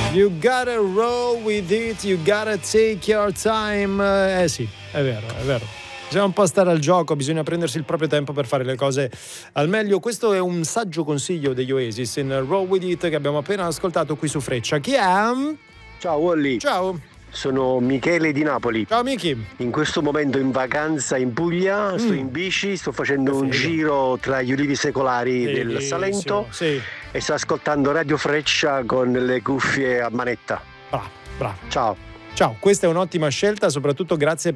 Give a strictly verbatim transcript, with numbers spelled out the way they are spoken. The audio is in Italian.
You gotta roll with it, you gotta take your time. Eh sì, è vero, è vero. Bisogna un po' stare al gioco, bisogna prendersi il proprio tempo per fare le cose al meglio. Questo è un saggio consiglio degli Oasis in Roll With It che abbiamo appena ascoltato qui su Freccia. Chi è? Ciao Wally. Ciao. Sono Michele di Napoli. Ciao Miki. In questo momento in vacanza in Puglia, mm. sto in bici, sto facendo un giro tra gli ulivi secolari Bellissimo. del Salento sì. e sto ascoltando Radio Freccia con le cuffie a manetta. Bravo, bravo. Ciao. Ciao, questa è un'ottima scelta, soprattutto grazie